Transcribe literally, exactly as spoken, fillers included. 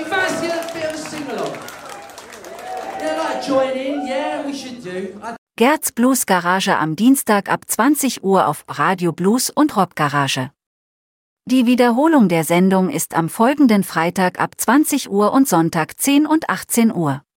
you fancy a bit of a sing-along? Yeah, like join in, yeah, we should do. I Gerds Blues Garage am Dienstag ab zwanzig Uhr auf Radio Blues und Rock Garage. Die Wiederholung der Sendung ist am folgenden Freitag ab zwanzig Uhr und Sonntag zehn und achtzehn Uhr.